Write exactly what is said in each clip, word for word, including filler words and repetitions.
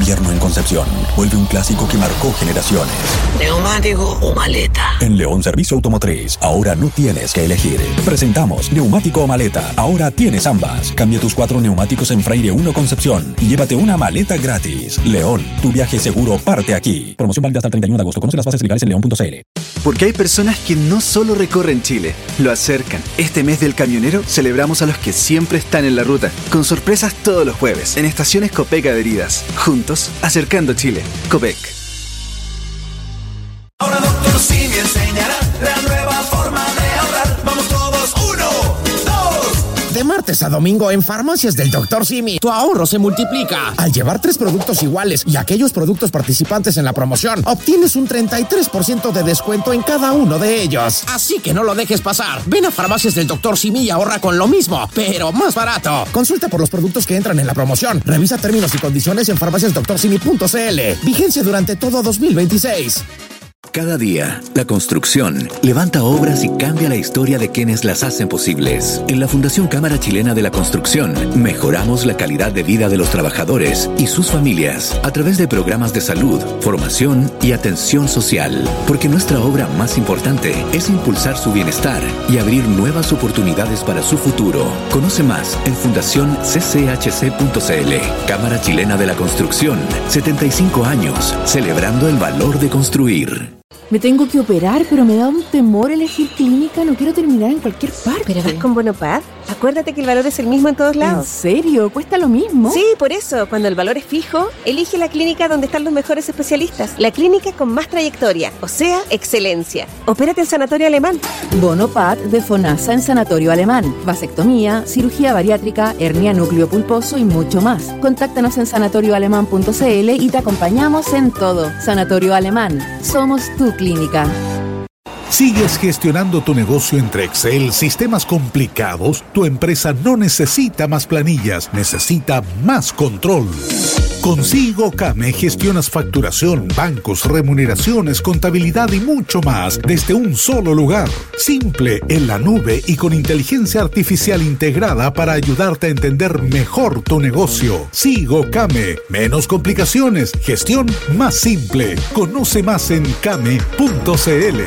invierno en Concepción vuelve un clásico que marcó generaciones. ¿Neumático o maleta? En León Servicio Automotriz, ahora no tienes que elegir. Presentamos neumático o maleta. Ahora tienes ambas. Cambia tus cuatro neumáticos en Freire uno Concepción y llévate una maleta gratis. León, tu viaje seguro parte aquí. Promoción válida hasta el treinta y uno de agosto. Conoce las bases legales en león punto c l. Porque hay personas que no solo recorren Chile, lo acercan. Este mes del camionero celebramos a los que siempre están en la ruta, con sorpresas todos los jueves, en estaciones Copec adheridas. Juntos, acercando Chile. Copec. Ahora doctor Simi enseñará la nueva forma de ahorrar. Vamos todos, uno, dos. De martes a domingo en Farmacias del doctor Simi, tu ahorro se multiplica. Al llevar tres productos iguales y aquellos productos participantes en la promoción, obtienes un treinta y tres por ciento de descuento en cada uno de ellos. Así que no lo dejes pasar. Ven a Farmacias del doctor Simi y ahorra con lo mismo, pero más barato. Consulta por los productos que entran en la promoción. Revisa términos y condiciones en farmacias doctor simi punto c l. Vigencia durante todo dos mil veintiséis. Cada día, la construcción levanta obras y cambia la historia de quienes las hacen posibles. En la Fundación Cámara Chilena de la Construcción, mejoramos la calidad de vida de los trabajadores y sus familias a través de programas de salud, formación y atención social. Porque nuestra obra más importante es impulsar su bienestar y abrir nuevas oportunidades para su futuro. Conoce más en fundación c c h c punto c l. Cámara Chilena de la Construcción, setenta y cinco años, celebrando el valor de construir. Me tengo que operar, pero me da un temor elegir clínica. No quiero terminar en cualquier parte. ¿Pero vas con Bonopad? Acuérdate que el valor es el mismo en todos lados. ¿En serio? ¿Cuesta lo mismo? Sí, por eso. Cuando el valor es fijo, elige la clínica donde están los mejores especialistas. La clínica con más trayectoria, o sea, excelencia. Opérate en Sanatorio Alemán. Bonopad de FONASA en Sanatorio Alemán. Vasectomía, cirugía bariátrica, hernia núcleo pulposo y mucho más. Contáctanos en sanatorio alemán punto c l y te acompañamos en todo. Sanatorio Alemán. Somos tu clínica. ¿Sigues gestionando tu negocio entre Excel, sistemas complicados? Tu empresa no necesita más planillas, necesita más control. Con SIGOCAME gestionas facturación, bancos, remuneraciones, contabilidad y mucho más desde un solo lugar. Simple, en la nube y con inteligencia artificial integrada para ayudarte a entender mejor tu negocio. SIGOCAME. Menos complicaciones, gestión más simple. Conoce más en came punto c l.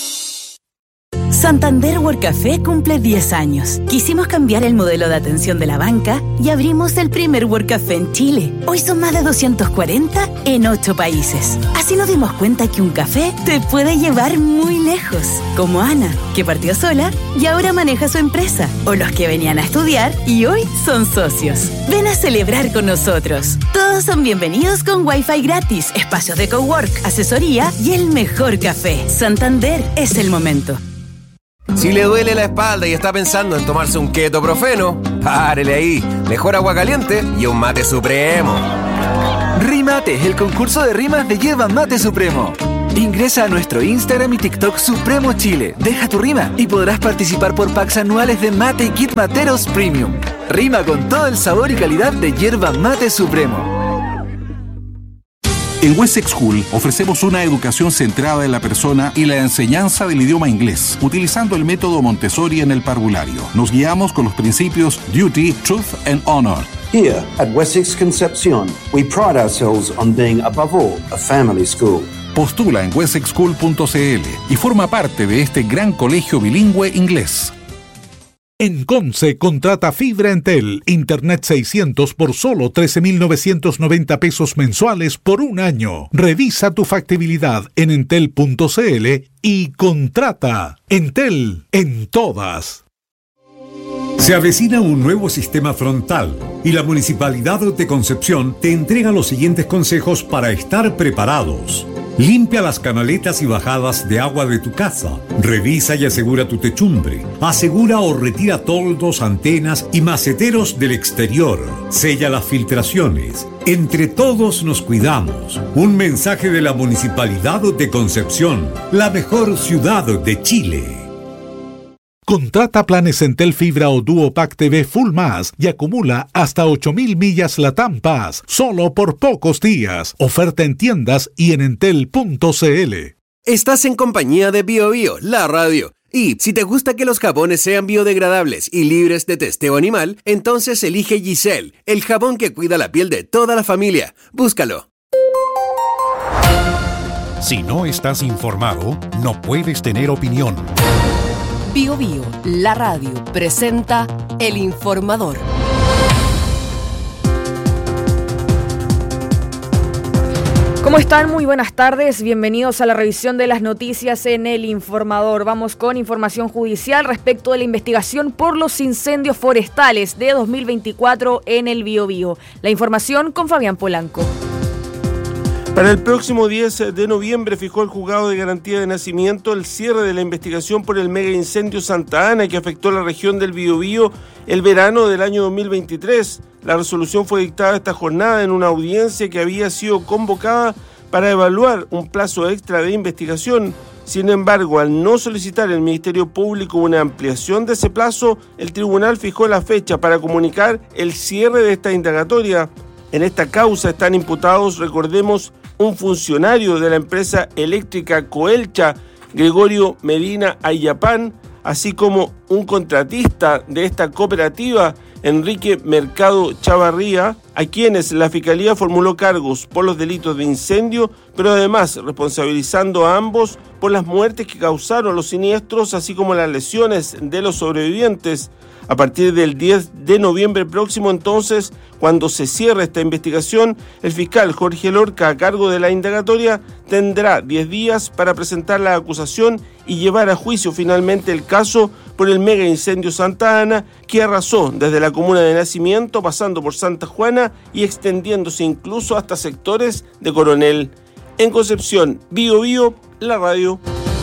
Santander Workcafé cumple diez años. Quisimos cambiar el modelo de atención de la banca y abrimos el primer Workcafé en Chile. Hoy son más de doscientos cuarenta en ocho países. Así nos dimos cuenta que un café te puede llevar muy lejos. Como Ana, que partió sola y ahora maneja su empresa. O los que venían a estudiar y hoy son socios. Ven a celebrar con nosotros. Todos son bienvenidos con Wi-Fi gratis, espacios de cowork, asesoría y el mejor café. Santander es el momento. Si le duele la espalda y está pensando en tomarse un ketoprofeno, párele ahí. Mejor agua caliente y un mate supremo. Rimate, el concurso de rimas de Yerba Mate Supremo. Ingresa a nuestro Instagram y TikTok Supremo Chile. Deja tu rima y podrás participar por packs anuales de mate y kit materos premium. Rima con todo el sabor y calidad de Yerba Mate Supremo. En Wessex School ofrecemos una educación centrada en la persona y la enseñanza del idioma inglés, utilizando el método Montessori en el parvulario. Nos guiamos con los principios Duty, Truth and Honor. Here at Wessex Concepción, we pride ourselves on being above all a family school. Postula en wessex school punto c l y forma parte de este gran colegio bilingüe inglés. En Conce, contrata fibra Entel, Internet seiscientos por solo trece mil novecientos noventa pesos mensuales por un año. Revisa tu factibilidad en entel punto c l y contrata. Entel, en todas. Se avecina un nuevo sistema frontal y la Municipalidad de Concepción te entrega los siguientes consejos para estar preparados. Limpia las canaletas y bajadas de agua de tu casa. Revisa y asegura tu techumbre. Asegura o retira toldos, antenas y maceteros del exterior. Sella las filtraciones. Entre todos nos cuidamos. Un mensaje de la Municipalidad de Concepción, la mejor ciudad de Chile. Contrata planes Entel Fibra o Duo Pack T V Full Más y acumula hasta ocho mil millas Latam Pass, solo por pocos días. Oferta en tiendas y en entel punto c l. Estás en compañía de Bio Bio, la radio. Y si te gusta que los jabones sean biodegradables y libres de testeo animal, entonces elige Giselle, el jabón que cuida la piel de toda la familia. Búscalo. Si no estás informado, no puedes tener opinión. Bio Bio, la radio, presenta El Informador. ¿Cómo están? Muy buenas tardes. Bienvenidos a la revisión de las noticias en El Informador. Vamos con información judicial respecto de la investigación por los incendios forestales de dos mil veinticuatro en el Biobío. La información con Fabián Polanco. Para el próximo diez de noviembre fijó el Juzgado de Garantía de Nacimiento el cierre de la investigación por el mega incendio Santa Ana que afectó la región del Biobío el verano del año dos mil veintitrés. La resolución fue dictada esta jornada en una audiencia que había sido convocada para evaluar un plazo extra de investigación. Sin embargo, al no solicitar el Ministerio Público una ampliación de ese plazo, el tribunal fijó la fecha para comunicar el cierre de esta indagatoria. En esta causa están imputados, recordemos, un funcionario de la empresa eléctrica Coelcha, Gregorio Medina Ayapán, así como un contratista de esta cooperativa, Enrique Mercado Chavarría, a quienes la Fiscalía formuló cargos por los delitos de incendio, pero además responsabilizando a ambos por las muertes que causaron los siniestros, así como las lesiones de los sobrevivientes. A partir del diez de noviembre próximo, entonces, cuando se cierre esta investigación, el fiscal Jorge Lorca, a cargo de la indagatoria, tendrá diez días para presentar la acusación y llevar a juicio finalmente el caso por el mega incendio Santa Ana, que arrasó desde la comuna de Nacimiento, pasando por Santa Juana y extendiéndose incluso hasta sectores de Coronel. En Concepción, Bio Bio, la radio.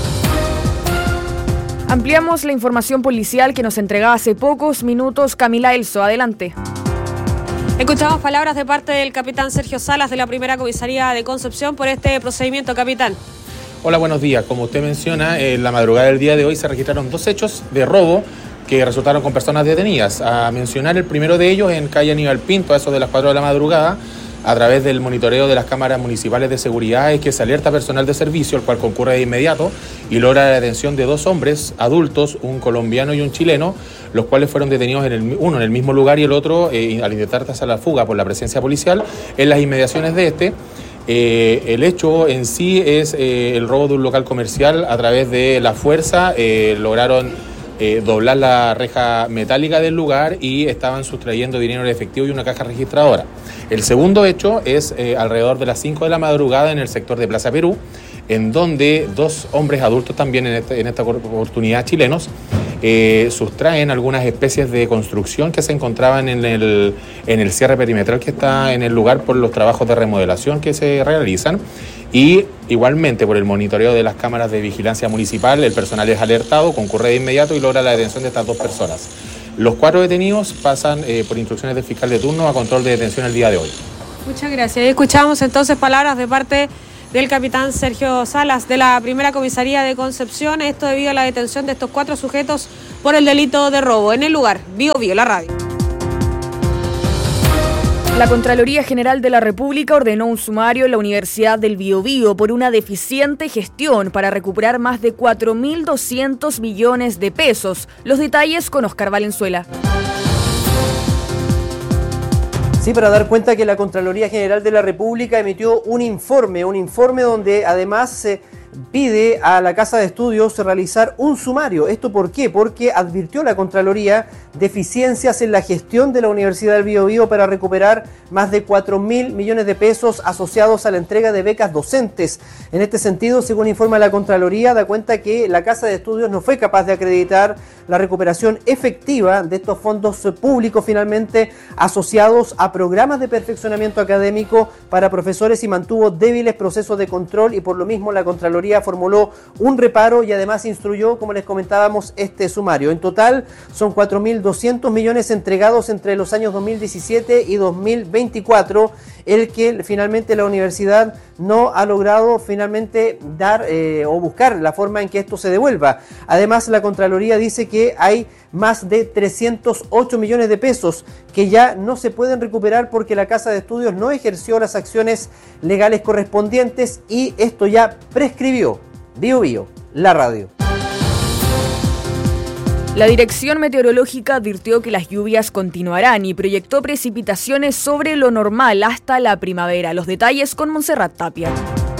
Ampliamos la información policial que nos entregaba hace pocos minutos Camila Elso. Adelante. Escuchamos palabras de parte del capitán Sergio Salas de la primera comisaría de Concepción por este procedimiento, capitán. Hola, buenos días. Como usted menciona, en la madrugada del día de hoy se registraron dos hechos de robo que resultaron con personas detenidas. A mencionar el primero de ellos en calle Aníbal Pinto, a eso de las cuatro de la madrugada, a través del monitoreo de las cámaras municipales de seguridad, es que se alerta personal de servicio, el cual concurre de inmediato y logra la detención de dos hombres adultos, un colombiano y un chileno, los cuales fueron detenidos en el, uno en el mismo lugar y el otro eh, al intentar trazar la fuga por la presencia policial en las inmediaciones de este. Eh, el hecho en sí es eh, el robo de un local comercial. A través de la fuerza eh, lograron eh, doblar la reja metálica del lugar y estaban sustrayendo dinero en efectivo y una caja registradora. El segundo hecho es eh, alrededor de las cinco de la madrugada en el sector de Plaza Perú, en donde dos hombres adultos también en, este, en esta oportunidad chilenos eh, sustraen algunas especies de construcción que se encontraban en el, en el cierre perimetral que está en el lugar por los trabajos de remodelación que se realizan. Y igualmente por el monitoreo de las cámaras de vigilancia municipal, el personal es alertado, concurre de inmediato y logra la detención de estas dos personas. Los cuatro detenidos pasan eh, por instrucciones del fiscal de turno a control de detención el día de hoy. Muchas gracias. Escuchamos entonces palabras de parte del capitán Sergio Salas de la primera comisaría de Concepción, esto debido a la detención de estos cuatro sujetos por el delito de robo. En el lugar, Bio Bio, la radio. La Contraloría General de la República ordenó un sumario en la Universidad del Biobío por una deficiente gestión para recuperar más de cuatro mil doscientos millones de pesos. Los detalles con Oscar Valenzuela. Sí, para dar cuenta que la Contraloría General de la República emitió un informe, un informe donde además se pide a la Casa de Estudios realizar un sumario. ¿Esto por qué? Porque advirtió la Contraloría deficiencias en la gestión de la Universidad del Biobío para recuperar más de cuatro mil millones de pesos asociados a la entrega de becas docentes. En este sentido, según informa la Contraloría, da cuenta que la Casa de Estudios no fue capaz de acreditar la recuperación efectiva de estos fondos públicos finalmente asociados a programas de perfeccionamiento académico para profesores y mantuvo débiles procesos de control y por lo mismo la Contraloría formuló un reparo y además instruyó, como les comentábamos, este sumario. En total son cuatro mil doscientos millones entregados entre los años dos mil diecisiete y dos mil veinticuatro, el que finalmente la universidad no ha logrado finalmente dar eh, o buscar la forma en que esto se devuelva. Además, la Contraloría dice que hay más de trescientos ocho millones de pesos que ya no se pueden recuperar porque la Casa de Estudios no ejerció las acciones legales correspondientes y esto ya prescribió. Bio Bio, la radio. La Dirección Meteorológica advirtió que las lluvias continuarán y proyectó precipitaciones sobre lo normal hasta la primavera. Los detalles con Montserrat Tapia.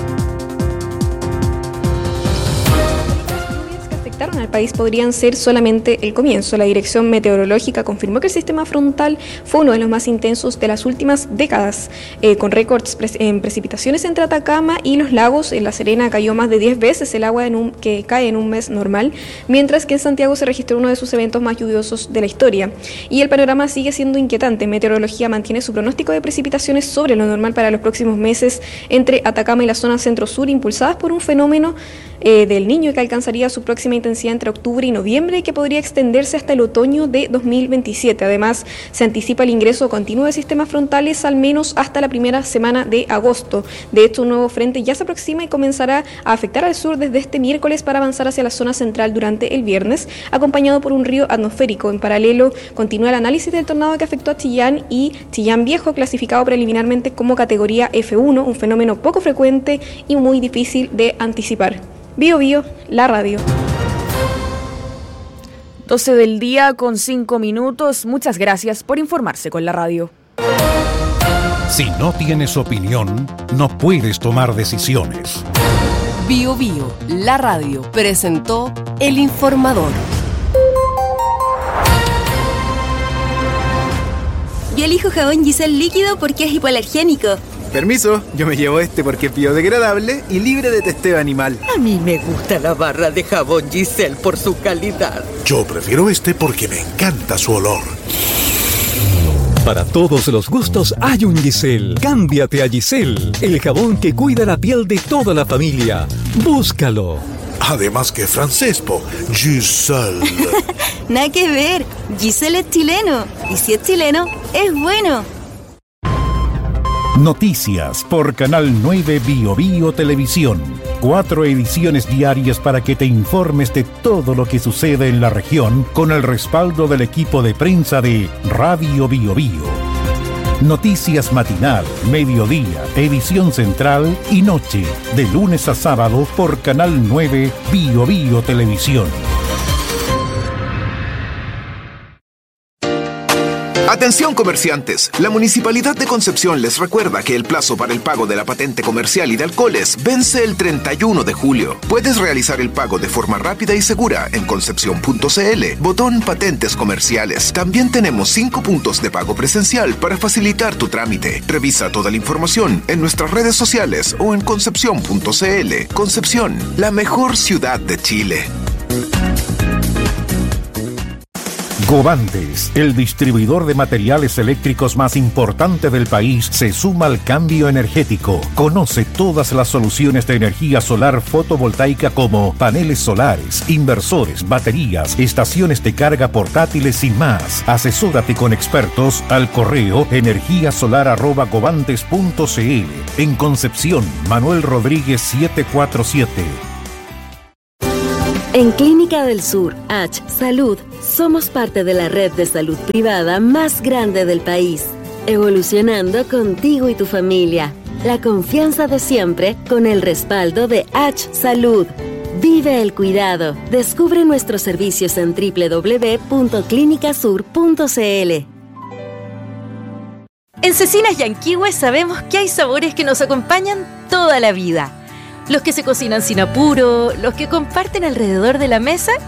Al país podrían ser solamente el comienzo. La Dirección Meteorológica confirmó que el sistema frontal fue uno de los más intensos de las últimas décadas, eh, con récords pre en precipitaciones entre Atacama y los lagos. En La Serena cayó más de diez veces el agua en un, que cae en un mes normal, mientras que en Santiago se registró uno de sus eventos más lluviosos de la historia. Y el panorama sigue siendo inquietante. Meteorología mantiene su pronóstico de precipitaciones sobre lo normal para los próximos meses entre Atacama y la zona centro-sur, impulsadas por un fenómeno eh, del Niño que alcanzaría su próxima intensidad entre octubre y noviembre y que podría extenderse hasta el otoño de dos mil veintisiete. Además, se anticipa el ingreso continuo de sistemas frontales al menos hasta la primera semana de agosto. De hecho, un nuevo frente ya se aproxima y comenzará a afectar al sur desde este miércoles para avanzar hacia la zona central durante el viernes, acompañado por un río atmosférico. En paralelo, continúa el análisis del tornado que afectó a Chillán y Chillán Viejo, clasificado preliminarmente como categoría F uno, un fenómeno poco frecuente y muy difícil de anticipar. Bio Bio, la radio. doce del día con cinco minutos. Muchas gracias por informarse con la radio. Si no tienes opinión, no puedes tomar decisiones. Bio Bio, la radio, presentó El Informador. Yo elijo jabón Giselle líquido porque es hipoalergénico. Permiso, yo me llevo este porque es biodegradable y libre de testeo animal. A mí me gusta la barra de jabón Giselle por su calidad. Yo prefiero este porque me encanta su olor. Para todos los gustos hay un Giselle. Cámbiate a Giselle, el jabón que cuida la piel de toda la familia. Búscalo. Además que francés, po. Giselle. Nada que ver. Giselle es chileno. Y si es chileno, es bueno. Noticias por Canal nueve Bio Bio Televisión. Cuatro ediciones diarias para que te informes de todo lo que sucede en la región con el respaldo del equipo de prensa de Radio Bio Bio. Noticias matinal, mediodía, edición central y noche, de lunes a sábado por Canal nueve Bio Bio Televisión. Atención comerciantes, la Municipalidad de Concepción les recuerda que el plazo para el pago de la patente comercial y de alcoholes vence el treinta y uno de julio. Puedes realizar el pago de forma rápida y segura en concepción punto c l, botón patentes comerciales. También tenemos cinco puntos de pago presencial para facilitar tu trámite. Revisa toda la información en nuestras redes sociales o en concepción punto c l. Concepción, la mejor ciudad de Chile. Govantes, el distribuidor de materiales eléctricos más importante del país, se suma al cambio energético. Conoce todas las soluciones de energía solar fotovoltaica como paneles solares, inversores, baterías, estaciones de carga portátiles y más. Asesórate con expertos al correo energía solar arroba govantes punto c l. En Concepción, Manuel Rodríguez setecientos cuarenta y siete. En Clínica del Sur, H Salud, somos parte de la red de salud privada más grande del país, evolucionando contigo y tu familia. La confianza de siempre con el respaldo de H Salud. Vive el cuidado. Descubre nuestros servicios en doble u doble u doble u punto clínica sur punto c l. En Cecinas Yanquihue sabemos que hay sabores que nos acompañan toda la vida. Los que se cocinan sin apuro, los que comparten alrededor de la mesa